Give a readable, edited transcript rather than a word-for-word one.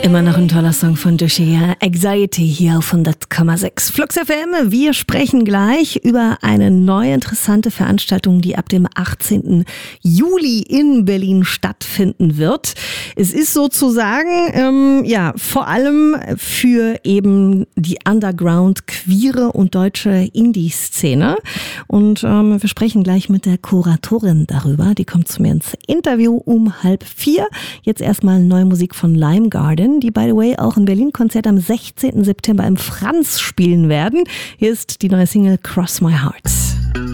Immer noch ein toller Song von Dushiya, Anxiety hier auf 100,6 Flux FM. Wir sprechen gleich über eine neue interessante Veranstaltung, die ab dem 18. Juli in Berlin stattfinden wird. Es ist sozusagen, vor allem für eben die Underground, queere und deutsche Indie-Szene. Und wir sprechen gleich mit der Kuratorin darüber. Die kommt zu mir ins Interview um 3:30. Jetzt erstmal neue Musik von Lime Garden, die by the way auch ein Berlin-Konzert am 16. September im Franz spielen werden. Hier ist die neue Single Cross My Heart.